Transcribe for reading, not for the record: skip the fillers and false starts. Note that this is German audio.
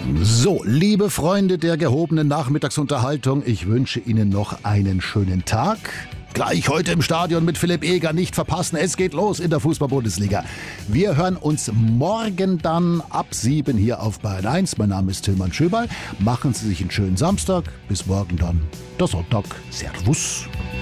So, liebe Freunde der gehobenen Nachmittagsunterhaltung, ich wünsche Ihnen noch einen schönen Tag. Gleich heute im Stadion mit Philipp Eger, nicht verpassen. Es geht los in der Fußball-Bundesliga. Wir hören uns morgen dann ab 7 hier auf Bayern 1. Mein Name ist Tilman Schöberl. Machen Sie sich einen schönen Samstag. Bis morgen dann, der Sonntag. Servus.